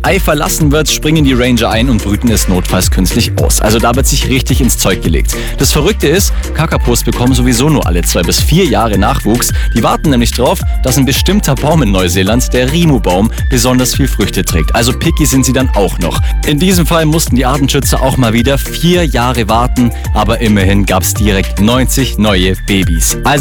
Ei verlassen wird, springen die Ranger ein und brüten es notfalls künstlich aus. Also da wird sich richtig ins Zeug gelegt. Das Verrückte ist, Kakapos bekommen sowieso nur alle 2 bis 4 Jahre Nachwuchs. Die warten nämlich drauf, dass ein bestimmter Baum in Neuseeland, der Rimu-Baum, besonders viel Früchte trägt. Also picky sind sie dann auch noch. In diesem Fall mussten die Artenschützer auch mal wieder 4 Jahre warten, aber immerhin gab es direkt 90 neue Babys. Also